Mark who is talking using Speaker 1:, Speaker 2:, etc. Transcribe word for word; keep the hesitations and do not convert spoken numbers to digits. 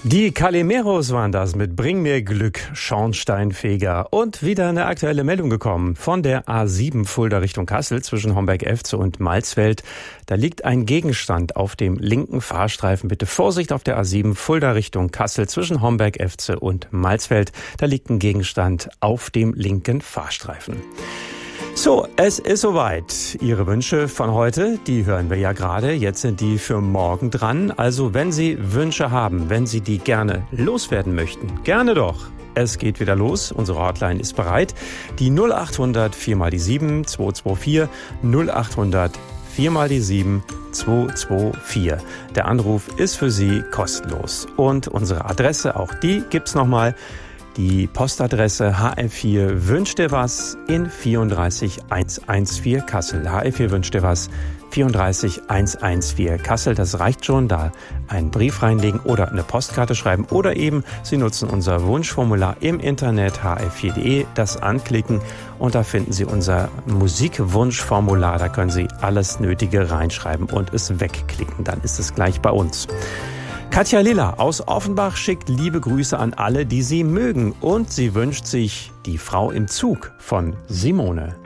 Speaker 1: Die Calimeros waren das mit Bring mir Glück, Schornsteinfeger. Und wieder eine aktuelle Meldung gekommen von der A sieben Fulda Richtung Kassel zwischen Homberg-Efze und Malsfeld. Da liegt ein Gegenstand auf dem linken Fahrstreifen. Bitte Vorsicht auf der A sieben Fulda Richtung Kassel zwischen Homberg-Efze und Malsfeld. Da liegt ein Gegenstand auf dem linken Fahrstreifen. So, es ist soweit. Ihre Wünsche von heute, die hören wir ja gerade. Jetzt sind die für morgen dran. Also wenn Sie Wünsche haben, wenn Sie die gerne loswerden möchten, gerne doch. Es geht wieder los. Unsere Hotline ist bereit. Die null acht hundert vier mal die sieben zwei zwei vier null acht hundert vier mal die sieben zwei zwei vier. Der Anruf ist für Sie kostenlos. Und unsere Adresse, auch die gibt's nochmal. Die Postadresse H F vier Wünsch dir was in vierunddreißig hundertvierzehn Kassel. H F vier Wünsch dir was, vierunddreißig hundertvierzehn Kassel. Das reicht schon, da einen Brief reinlegen oder eine Postkarte schreiben. Oder eben, Sie nutzen unser Wunschformular im Internet h f vier punkt de, das anklicken und da finden Sie unser Musikwunschformular. Da können Sie alles Nötige reinschreiben und es wegklicken. Dann ist es gleich bei uns. Katja Lilla aus Offenbach schickt liebe Grüße an alle, die sie mögen. Und sie wünscht sich Die Frau im Zug von Simone.